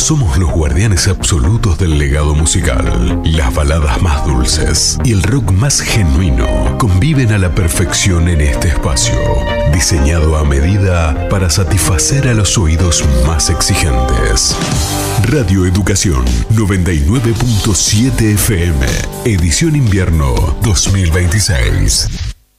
Somos los guardianes absolutos del legado musical. Las baladas más dulces y el rock más genuino conviven a la perfección en este espacio, diseñado a medida para satisfacer a los oídos más exigentes. Radio Educación 99.7 FM, edición invierno 2026.